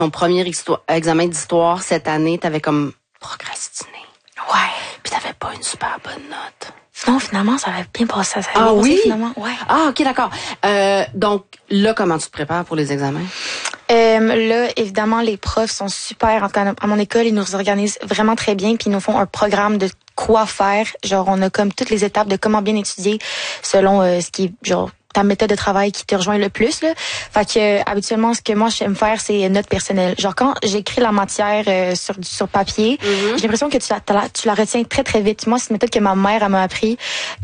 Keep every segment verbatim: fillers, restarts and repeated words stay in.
ton premier histoire, examen d'histoire cette année, t'avais comme procrastiné. Ouais. Puis t'avais pas une super bonne note. Non, finalement, ça avait bien passé. Ça avait Ah bien oui? passé, finalement. Ouais. Ah, OK, d'accord. Euh, donc, là, comment tu te prépares pour les examens? Euh, là, évidemment, les profs sont super. En tout cas, à mon école, ils nous organisent vraiment très bien, puis ils nous font un programme de quoi faire. Genre, on a comme toutes les étapes de comment bien étudier selon euh, ce qui est, genre, ta méthode de travail qui te rejoint le plus, là. Fait que, euh, habituellement, ce que moi, j'aime faire, c'est notes personnelles. Genre, quand j'écris la matière euh, sur sur papier, mm-hmm. j'ai l'impression que tu la, tu la retiens très, très vite. Moi, c'est une méthode que ma mère, elle m'a appris.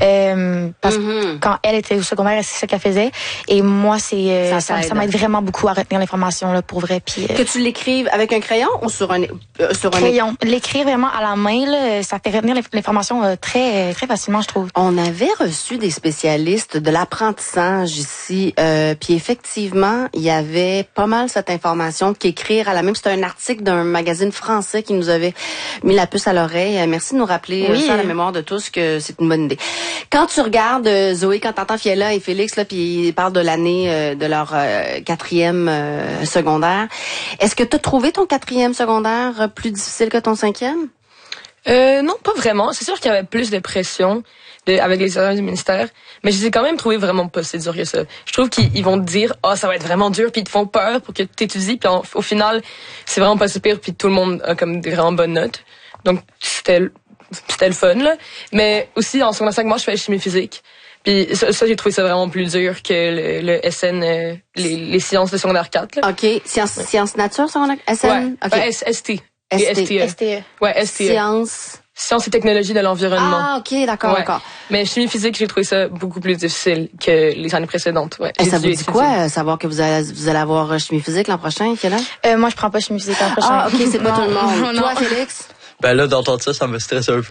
Euh, parce mm-hmm. que quand elle était au secondaire, c'est ça qu'elle faisait. Et moi, c'est euh, ça, ça, ça m'aide vraiment beaucoup à retenir l'information, là, pour vrai. Puis, euh, que tu l'écrives avec un crayon ou sur un euh, sur crayon. un... L'écrire vraiment à la main, là, ça fait retenir l'information euh, très, très facilement, je trouve. On avait reçu des spécialistes de l'apprentissage ici, euh, puis effectivement, il y avait pas mal cette information qu'écrire à la main. C'était un article d'un magazine français qui nous avait mis la puce à l'oreille. Merci de nous rappeler oui. ça à la mémoire de tous que c'est une bonne idée. Quand tu regardes euh, Zoé, quand t'entends Fiella et Félix là, puis ils parlent de l'année euh, de leur euh, quatrième euh, secondaire, est-ce que t'as trouvé ton quatrième secondaire plus difficile que ton cinquième? Euh, non, pas vraiment. C'est sûr qu'il y avait plus de pression de, avec les services du ministère, mais je les ai quand même trouvé vraiment pas si dur que ça. Je trouve qu'ils vont te dire « Ah, oh, ça va être vraiment dur », puis ils te font peur pour que tu étudies, puis en, au final, c'est vraiment pas si pire, puis tout le monde a comme des vraiment bonnes notes. Donc, c'était c'était le fun, là. Mais aussi, en secondaire cinq, moi, je fais chimie physique. Puis ça, ça j'ai trouvé ça vraiment plus dur que le, le S N, euh, les, les sciences de secondaire quatre. Là. OK. Sciences ouais. sciences nature, secondaire S N? Ouais. OK. Ben, S T. S T. S T E. Ouais, S T E. Sciences... Sciences et technologies de l'environnement. Ah, OK, d'accord, ouais. d'accord. Mais chimie physique, j'ai trouvé ça beaucoup plus difficile que les années précédentes. Ouais. Et ça vous dit quoi, euh, savoir que vous allez, vous allez avoir chimie physique l'an prochain, Fiona? Euh, moi, je prends pas chimie physique l'an prochain. Ah, OK, c'est pas tout le monde. Toi, Félix? Ben là, d'entendre ça, ça me stresse un peu.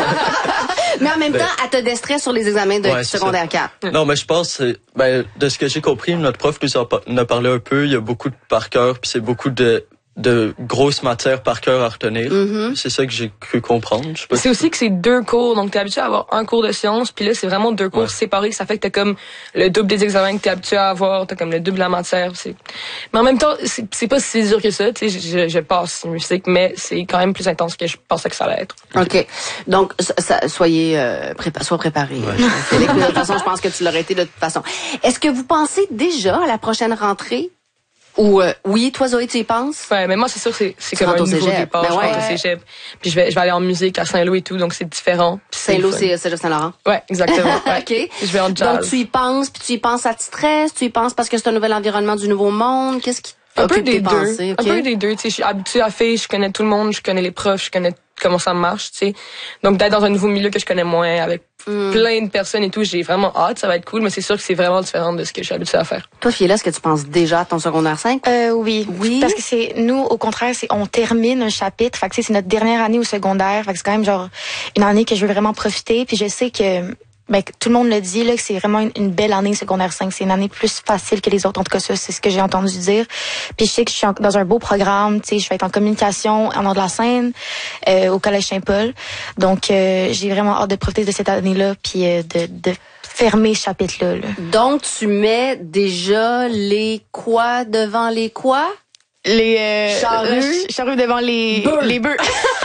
Mais en même ben, temps, elle te déstresse sur les examens de ouais, secondaire quatre. Non, mais je pense, ben, de ce que j'ai compris, notre prof nous en a parlé un peu. Il y a beaucoup de par cœur, puis c'est beaucoup de... de grosses matières par cœur à retenir. Mm-hmm. C'est ça que j'ai cru comprendre. Je sais pas c'est si aussi que c'est deux cours, donc t'es habitué à avoir un cours de sciences, puis là c'est vraiment deux cours ouais. séparés, ça fait que t'as comme le double des examens que t'es habitué à avoir, t'as comme le double de la matière. C'est... Mais en même temps, c'est, c'est pas si dur que ça, tu sais, je, je passe en musique, mais c'est quand même plus intense que je pensais que ça allait être. OK. Donc, ça, soyez, euh, prépa- sois préparés. Ouais. Félix, de toute façon, je pense que tu l'aurais été de toute façon. Est-ce que vous pensez déjà à la prochaine rentrée? Ou euh, oui, toi Zoé, tu y penses? Ouais, mais moi c'est sûr c'est c'est comme un nouveau départ, ben je ouais. rentre au cégep. Puis je vais je vais aller en musique à Saint-Lô et tout, donc c'est différent. Saint-Lô, c'est Cégep Saint-Laurent. Ouais, exactement. Ouais. OK. Je vais en jazz. Donc tu y penses, puis tu y penses, ça te stresse, tu y penses parce que c'est un nouvel environnement du nouveau monde, qu'est-ce qui un peu des deux, pensées, okay? Un peu des deux, tu sais, je suis habituée à faire, je connais tout le monde, je connais les profs, je connais comment ça marche, tu sais. Donc d'être dans un nouveau milieu que je connais moins avec mm. plein de personnes et tout, j'ai vraiment hâte, ça va être cool, mais c'est sûr que c'est vraiment différent de ce que je suis habituée à faire. Toi, Fiella, est-ce que tu penses déjà à ton secondaire cinq? Euh, oui. Oui. Parce que c'est, nous, au contraire, c'est, on termine un chapitre, fait que c'est notre dernière année au secondaire, fait que c'est quand même genre une année que je veux vraiment profiter, puis je sais que ben, tout le monde le dit, là, que c'est vraiment une, une belle année secondaire cinq. C'est une année plus facile que les autres. En tout cas, ça, c'est ce que j'ai entendu dire. Puis je sais que je suis en, dans un beau programme. Tu sais, je vais être en communication en Nord-de-la-Seine, euh, au Collège Saint-Paul. Donc, euh, j'ai vraiment hâte de profiter de cette année-là, puis euh, de, de fermer ce chapitre-là. Là. Donc, tu mets déjà les quoi devant les quoi? Les euh, charrues. Charrues devant les bœufs. Les bœufs.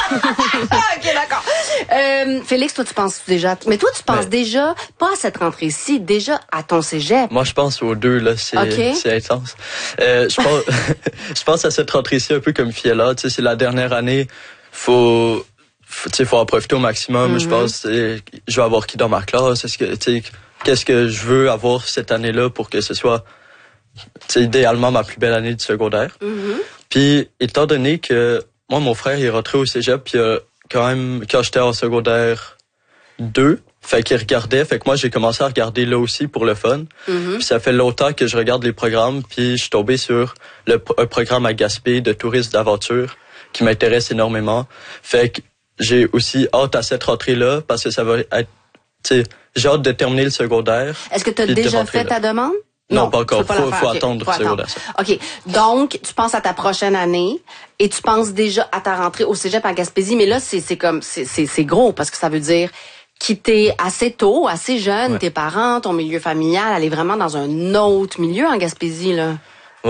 OK, d'accord. Euh, Félix, toi, tu penses déjà... Mais toi, tu penses mais... déjà, pas à cette rentrée-ci, déjà à ton cégep. Moi, je pense aux deux, là. C'est, okay. c'est intense. Euh, je pense, je pense à cette rentrée-ci un peu comme Fiella. Tu sais, c'est la dernière année. Faut... Faut, tu sais, faut en profiter au maximum. Mm-hmm. Je pense, je vais avoir qui dans ma classe? Est-ce que, tu sais, qu'est-ce que je veux avoir cette année-là pour que ce soit... c'est idéalement ma plus belle année du secondaire. Mm-hmm. Puis, étant donné que moi, mon frère, il est rentré au cégep, puis euh, quand même, quand j'étais en secondaire deux, fait qu'il regardait, fait que moi, j'ai commencé à regarder là aussi pour le fun. Mm-hmm. Puis ça fait longtemps que je regarde les programmes, puis je suis tombé sur le, un programme à Gaspé de tourisme d'aventure qui m'intéresse énormément. Fait que j'ai aussi hâte à cette rentrée-là, parce que ça va être, tu sais, j'ai hâte de terminer le secondaire. Est-ce que tu as déjà fait ta demande? Non, non, pas encore. Faut, faut, faut okay. attendre. Faut attendre. OK. Donc, tu penses à ta prochaine année et tu penses déjà à ta rentrée au cégep à Gaspésie. Mais là, c'est, c'est comme, c'est, c'est, c'est gros parce que ça veut dire quitter assez tôt, assez jeune, ouais. tes parents, ton milieu familial, aller vraiment dans un autre milieu en Gaspésie, là. Ouais.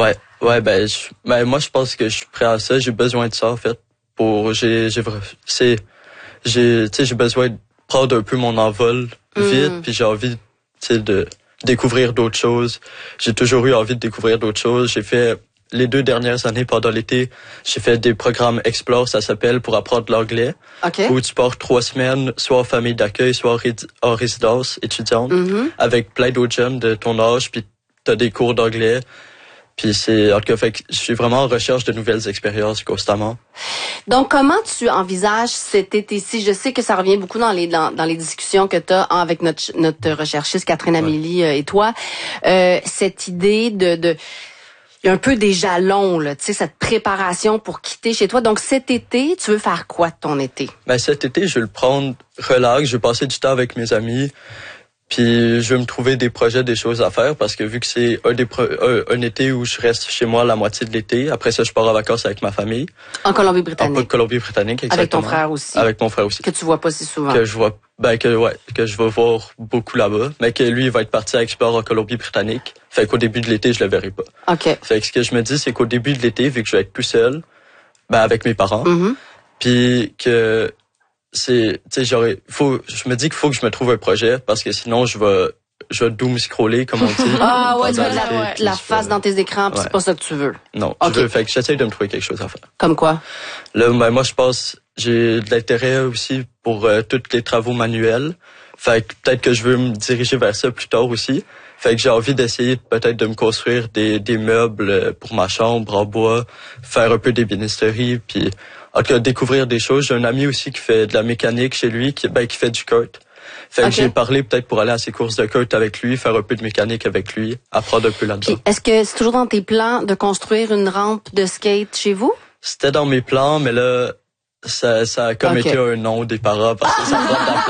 Ouais, ben, je, ben moi je pense que je suis prêt à ça. J'ai besoin de ça en fait. Pour j'ai j'ai c'est j'ai tu sais j'ai besoin de prendre un peu mon envol vite. Mm. Puis j'ai envie tu sais de découvrir d'autres choses. J'ai toujours eu envie de découvrir d'autres choses. J'ai fait les deux dernières années pendant l'été, j'ai fait des programmes Explore, ça s'appelle, pour apprendre l'anglais. Okay. Où tu pars trois semaines, soit en famille d'accueil, soit en résidence étudiante, mm-hmm. avec plein d'autres jeunes de ton âge, puis t'as des cours d'anglais. Puis c'est, en tout cas, fait que je suis vraiment en recherche de nouvelles expériences constamment. Donc, comment tu envisages cet été-ci? Je sais que ça revient beaucoup dans les dans, dans les discussions que tu as avec notre notre recherchiste Catherine Amélie ouais. et toi. Euh, cette idée de de il y a un peu des jalons, là, tu sais, cette préparation pour quitter chez toi. Donc, cet été, tu veux faire quoi de ton été? Ben, cet été, je vais le prendre relax. Je vais passer du temps avec mes amis. Puis, je vais me trouver des projets, des choses à faire parce que vu que c'est un, des pro- un, un été où je reste chez moi la moitié de l'été, après ça, je pars en vacances avec ma famille. En Colombie-Britannique? En Colombie-Britannique, exactement. Avec ton frère aussi? Avec mon frère aussi. Que tu vois pas si souvent? Que je vois, ben, que, ouais, que je vais voir beaucoup là-bas. Mais que lui, il va être parti à explorer en Colombie-Britannique. Fait qu'au début de l'été, je le verrai pas. OK. Fait que ce que je me dis, c'est qu'au début de l'été, vu que je vais être tout seul, ben, avec mes parents, mm-hmm. puis que c'est, tu sais, j'aurais, faut, je me dis qu'il faut que je me trouve un projet parce que sinon, je vais, je vais doom scroller, comme on dit. Ah ouais, tu veux la, ouais. la face dans tes écrans, puis ouais. c'est pas ça que tu veux. Non, okay. je veux, fait que j'essaie de me trouver quelque chose à faire. Comme quoi? Là, ben, moi, je pense, j'ai de l'intérêt aussi pour euh, tous les travaux manuels. Fait que peut-être que je veux me diriger vers ça plus tard aussi. Fait que j'ai envie d'essayer peut-être de me construire des, des meubles pour ma chambre en bois, faire un peu d'ébénisterie, puis en tout cas découvrir des choses. J'ai un ami aussi qui fait de la mécanique chez lui, qui, ben, qui fait du kart. Fait que okay. j'ai parlé peut-être pour aller à ses courses de kart avec lui, faire un peu de mécanique avec lui, apprendre un peu là-dedans. Puis, est-ce que c'est toujours dans tes plans de construire une rampe de skate chez vous? C'était dans mes plans, mais là, ça, ça a comme okay. été un non des parents parce que ça prend de la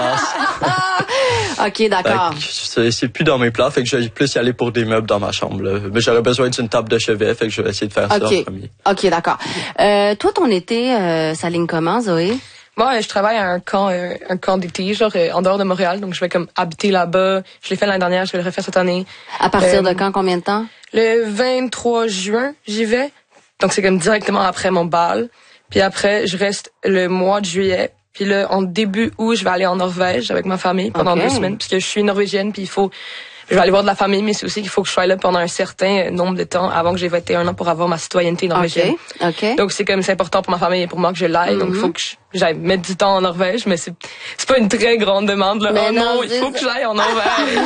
place. OK, d'accord. C'est, c'est plus dans mes plans, fait que je vais plus y aller pour des meubles dans ma chambre. Là. Mais j'aurais besoin d'une table de chevet, fait que je vais essayer de faire okay. ça en premier. OK, d'accord. Euh, toi, ton été, euh, ça ligne comment, Zoé? Moi, je travaille à un camp, un, un camp d'été, genre euh, en dehors de Montréal, donc je vais comme habiter là-bas. Je l'ai fait l'année dernière, je vais le refaire cette année. À partir euh, de quand, combien de temps? Le vingt-trois juin, j'y vais. Donc c'est comme directement après mon bal. Puis après, je reste le mois de juillet. Puis là, en début août, je vais aller en Norvège avec ma famille pendant okay. deux semaines, parce que je suis norvégienne, puis il faut... Je vais aller voir de la famille, mais c'est aussi qu'il faut que je sois là pendant un certain nombre de temps avant que j'ai vingt et un ans pour avoir ma citoyenneté norvégienne. Okay. Okay. Donc c'est comme c'est important pour ma famille et pour moi que je l'aille. Mm-hmm. Donc il faut que j'aille mettre du temps en Norvège, mais c'est c'est pas une très grande demande là. Mais oh non, non il faut que j'aille en Norvège.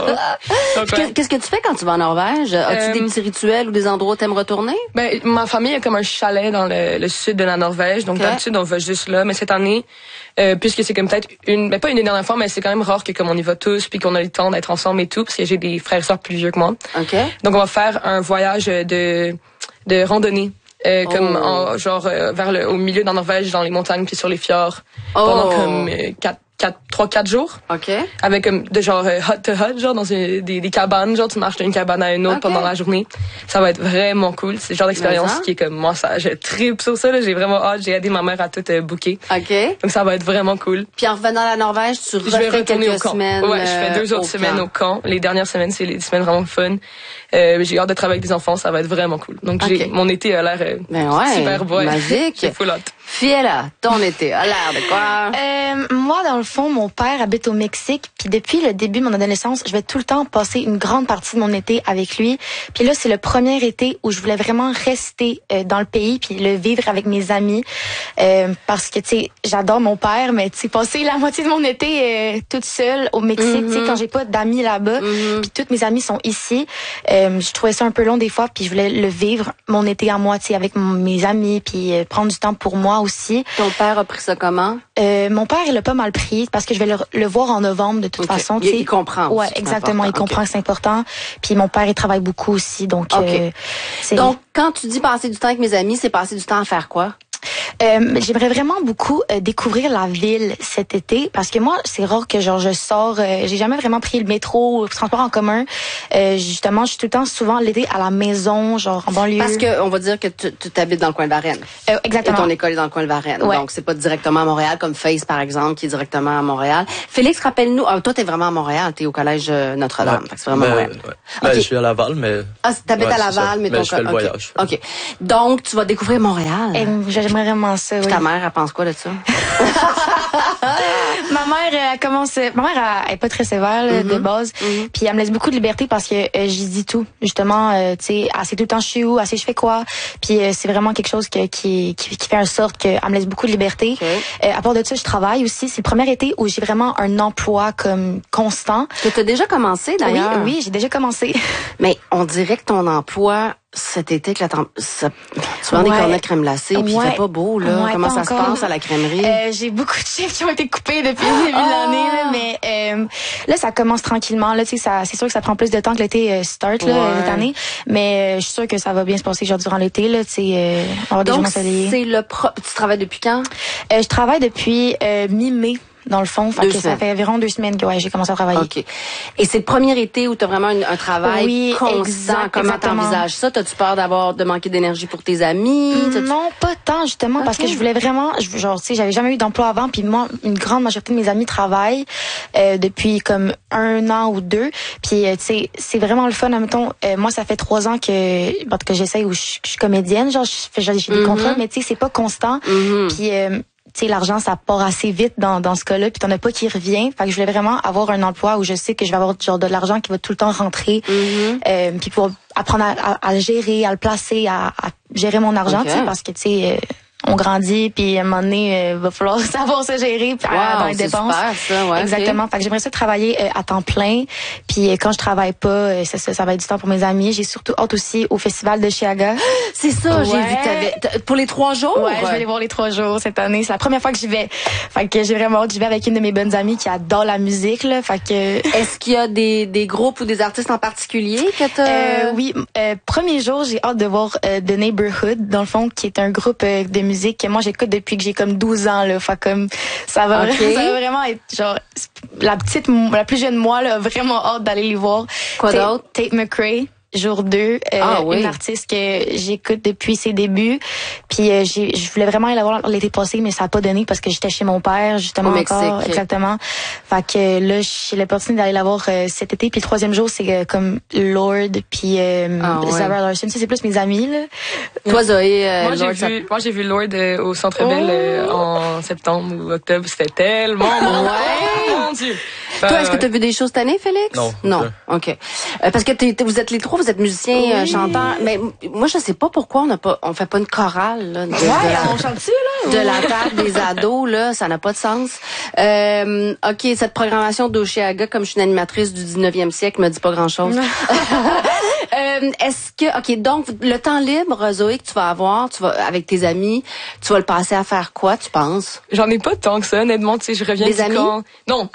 Donc, ouais. Qu'est-ce que tu fais quand tu vas en Norvège? As-tu euh, des petits rituels ou des endroits où t'aimes retourner? Ben ma famille a comme un chalet dans le, le sud de la Norvège, donc okay. d'habitude on va juste là, mais cette année euh, puisque c'est comme peut-être une ben pas une dernière fois, mais c'est quand même rare que comme on y va tous puis qu'on a le temps d'être ensemble et tout, parce que j'ai des frères et sœurs plus vieux que moi. Okay. Donc on va faire un voyage de de randonnée. Euh, comme oh. en, genre euh, vers le au milieu de la Norvège, dans les montagnes puis sur les fjords oh. pendant comme euh, quatre quatre trois quatre jours. OK. Avec comme de genre euh, hut to hut, genre dans une, des des cabanes, genre tu marches d'une cabane à une autre okay. pendant la journée. Ça va être vraiment cool, c'est le genre d'expérience qui est comme moi ça je tripe sur ça là, j'ai vraiment hâte, j'ai aidé ma mère à tout euh, booker. OK. Donc ça va être vraiment cool. Puis en revenant à la Norvège, tu refais quelques semaines. Ouais, je fais deux autres semaines au camp. Les dernières semaines, c'est les semaines vraiment fun. Euh, j'ai hâte de travailler avec des enfants, ça va être vraiment cool. Donc okay. j'ai mon été a l'air euh, ben ouais, super beau. Magique. J'ai full hâte. Fiela, ton été a l'air de quoi? Euh, moi, dans le fond, mon père habite au Mexique, puis depuis le début de mon adolescence, je vais tout le temps passer une grande partie de mon été avec lui. Puis là, c'est le premier été où je voulais vraiment rester euh, dans le pays, puis le vivre avec mes amis, euh, parce que tu sais, j'adore mon père, mais tu sais, passer la moitié de mon été euh, toute seule au Mexique, mm-hmm. tu sais, quand j'ai pas d'amis là-bas, mm-hmm. puis tous mes amis sont ici, euh, je trouvais ça un peu long des fois, puis je voulais le vivre mon été à moi, tu sais, avec mon, mes amis, puis euh, prendre du temps pour moi aussi. Ton père a pris ça comment? Euh, mon père, il l'a pas mal pris parce que je vais le, le voir en novembre de toute okay. façon. Il, il comprend. Ouais, exactement. Il okay. comprend que c'est important. Puis mon père, il travaille beaucoup aussi, donc. Okay. Euh, c'est... Donc, quand tu dis passer du temps avec mes amis, c'est passer du temps à faire quoi? Euh, j'aimerais vraiment beaucoup euh, découvrir la ville cet été parce que moi, c'est rare que genre je sors. Euh, j'ai jamais vraiment pris le métro ou le transport en commun. Euh, justement, je suis tout le temps souvent l'été à la maison, genre en banlieue. Parce que on va dire que tu, tu habites dans le coin de Varennes. Euh, exactement. Et ton école est dans le coin de Varennes. Ouais. Donc c'est pas directement à Montréal comme Face par exemple qui est directement à Montréal. Félix, rappelle-nous. Ah, toi t'es vraiment à Montréal. T'es au collège Notre-Dame. Ouais. Fait que c'est vraiment ben, Montréal. Ouais. Ben, okay. je suis à Laval, mais. Ah, t'habites ouais, à Laval, mais, mais ton je fais le okay. voyage. Ok. Donc tu vas découvrir Montréal. Et j'aimerais vraiment ça. Oui. Ta mère, elle pense quoi de ça? Ma mère, elle commence. Ma mère, elle est pas très sévère là, mm-hmm. de base. Mm-hmm. Puis elle me laisse beaucoup de liberté parce que euh, j'y dis tout. Justement, euh, tu sais, elle sait tout le temps je suis où, elle sait je fais quoi. Puis euh, c'est vraiment quelque chose que, qui, qui qui fait en sorte qu'elle me laisse beaucoup de liberté. Okay. Euh, à part de ça, je travaille aussi. C'est le premier été où j'ai vraiment un emploi comme constant. Tu as déjà commencé d'ailleurs? Oui, oui, j'ai déjà commencé. Mais on dirait que ton emploi cet été que la temp- ça, tu vends ouais. des cornets de crème glacée puis ouais. il fait pas beau là. Ouais, Comment ça encore. se passe à la crèmerie? Euh, j'ai beaucoup de chiffres qui ont été coupés depuis le début oh. de l'année là, mais euh, là ça commence tranquillement là, tu sais ça c'est sûr que ça prend plus de temps que l'été euh, start là ouais. cette année, mais euh, je suis sûre que ça va bien se passer genre durant l'été là, tu sais euh, on va avoir Donc, des jours c'est le pro- tu travailles depuis quand? Euh, je travaille depuis euh, mi-mai. Dans le fond, fait que ça fait environ deux semaines que ouais, j'ai commencé à travailler. OK. Et c'est le premier été où tu as vraiment un, un travail oui, constant. Exact, Comment t'envisages ça? T'as-tu peur d'avoir de manquer d'énergie pour tes amis? Non, pas tant justement okay. parce que je voulais vraiment genre tu sais, j'avais jamais eu d'emploi avant puis moi une grande majorité de mes amis travaillent euh, depuis comme un an ou deux. Puis euh, tu sais, c'est vraiment le fun admettons euh, moi ça fait trois ans que bon, que j'essaye où je, je suis comédienne, genre je fais j'ai des mm-hmm. contrats mais tu sais c'est pas constant. Mm-hmm. Puis euh, tu sais, l'argent, ça part assez vite dans, dans ce cas-là, puis t'en as pas qui revient. Fait que je voulais vraiment avoir un emploi où je sais que je vais avoir genre de l'argent qui va tout le temps rentrer, mm-hmm. euh, puis pour apprendre à, à, à le gérer, à le placer, à, à gérer mon argent, okay. tu sais, parce que tu sais. Euh, on grandit puis à un moment donné euh, va falloir savoir se gérer puis wow, dans les dépenses. Super, ça, ouais, exactement. Okay. Fait que j'aimerais ça travailler euh, à temps plein. Puis euh, quand je travaille pas, euh, ça, ça, ça va être du temps pour mes amis. J'ai surtout hâte aussi au festival de Chiaga. C'est ça, ouais. j'ai vu que t'avais t- pour les trois jours. Ouais, je vais aller voir les trois jours cette année. C'est la première fois que j'y vais. Fait que j'ai vraiment hâte. J'y vais avec une de mes bonnes amies qui adore la musique là. Fait que est-ce qu'il y a des des groupes ou des artistes en particulier que t'as euh, Oui, euh, premier jour, j'ai hâte de voir euh, The Neighborhood dans le fond, qui est un groupe euh, de musique que moi j'écoute depuis que j'ai comme douze ans là, fait comme ça va, okay. ça va vraiment être genre la petite la plus jeune moi là, vraiment hâte d'aller les voir. Quoi Tate, d'autre? Tate McRae. Jour deux, euh, ah, oui. une artiste que j'écoute depuis ses débuts. Puis euh, j'ai, je voulais vraiment aller la voir l'été passé, mais ça a pas donné parce que j'étais chez mon père justement au encore. Mexique. Exactement. Fait que là, j'ai l'opportunité d'aller la voir euh, cet été. Puis le troisième jour, c'est euh, comme Lord puis euh, ah, ouais. Zara Larsson. Ça, c'est plus mes amis là. Toi, Zoé, euh, moi, Lord, j'ai vu, moi j'ai vu Lord euh, au Centre-Ville euh, en septembre ou octobre. C'était tellement bon. Ouais. Mon Dieu. Toi, euh, est-ce que tu as vu des choses cette année, Félix? Non. Non. OK. Euh, parce que t'es, t'es, vous êtes les trois, vous êtes musiciens, oui. euh, chanteurs. Mais moi, je sais pas pourquoi on n'a pas, on fait pas une chorale, là. De, ouais, de la, on chante-tu, là? De la table des ados, là. Ça n'a pas de sens. Euh, OK, cette programmation d'Oshéaga, comme je suis une animatrice du dix-neuvième siècle, me dit pas grand-chose. euh, est-ce que, OK, donc, le temps libre, Zoé, que tu vas avoir, tu vas, avec tes amis, tu vas le passer à faire quoi, tu penses? J'en ai pas tant que ça, honnêtement, tu sais, je reviens des du amis? camp. Non.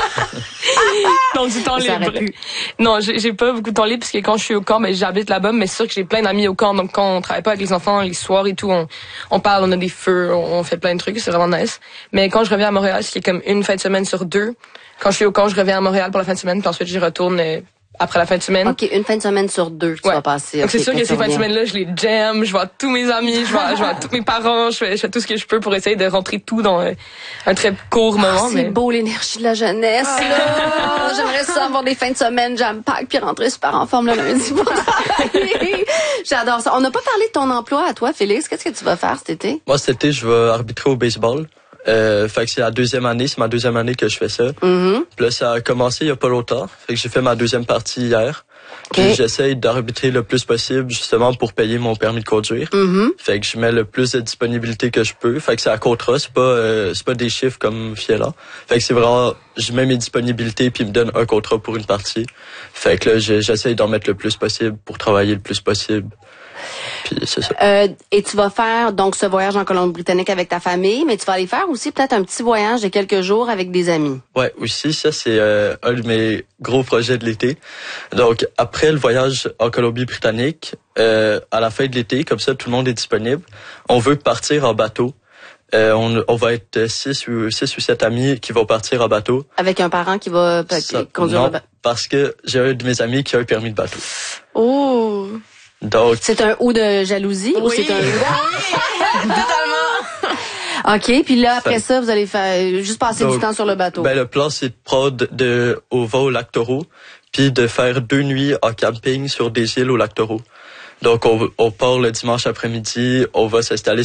Non, du temps ça libre. Non, j'ai, j'ai pas beaucoup de temps libre parce que quand je suis au camp, ben, j'habite là-bas, mais c'est sûr que j'ai plein d'amis au camp. Donc quand on travaille pas avec les enfants, les soirs et tout, on, on parle, on a des feux, on, on fait plein de trucs, c'est vraiment nice. Mais quand je reviens à Montréal, ce qui est comme une fin de semaine sur deux, quand je suis au camp, je reviens à Montréal pour la fin de semaine, puis ensuite j'y retourne euh, après la fin de semaine. OK, une fin de semaine sur deux que tu ouais. vas passer. Donc okay, c'est sûr que ces fins de semaine-là, je les jam, je vois tous mes amis, je vois, je vois tous mes parents, je fais, je fais tout ce que je peux pour essayer de rentrer tout dans un, un très court moment. Oh, c'est mais... beau l'énergie de la jeunesse, là. J'aimerais ça avoir des fins de semaine jam pack puis rentrer super en forme le lundi pour travailler. J'adore ça. On n'a pas parlé de ton emploi à toi, Félix. Qu'est-ce que tu vas faire cet été? Moi, cet été, je vais arbitrer au baseball. Euh, fait que c'est la deuxième année, c'est ma deuxième année que je fais ça. Mm-hmm. Puis là, ça a commencé il y a pas longtemps. Fait que j'ai fait ma deuxième partie hier. Okay. Puis j'essaye d'arbitrer le plus possible justement pour payer mon permis de conduire. Mm-hmm. Fait que je mets le plus de disponibilité que je peux. Fait que c'est à contrat, c'est pas euh, c'est pas des chiffres comme Fiela. Fait que c'est vraiment je mets mes disponibilités puis il me donne un contrat pour une partie. Fait que là j'essaye d'en mettre le plus possible pour travailler le plus possible. Puis c'est ça. Euh, et tu vas faire donc ce voyage en Colombie-Britannique avec ta famille, mais tu vas aller faire aussi peut-être un petit voyage de quelques jours avec des amis. Ouais, aussi ça c'est euh, un de mes gros projets de l'été. Donc après le voyage en Colombie-Britannique, euh, à la fin de l'été, comme ça tout le monde est disponible, on veut partir en bateau Euh, on, on va être six ou six ou sept amis qui vont partir en bateau. Avec un parent qui va Ça, conduire non, le bateau. Parce que j'ai un de mes amis qui a un permis de bateau. Oh. Donc. C'est un ou de jalousie oui. ou c'est un oui. Totalement. OK, puis là après ça, vous allez faire juste passer Donc, du temps sur le bateau. Ben le plan c'est de prendre de au va au lac Taureau, puis de faire deux nuits en camping sur des îles au lac Taureau. Donc on, on part le dimanche après-midi, on va s'installer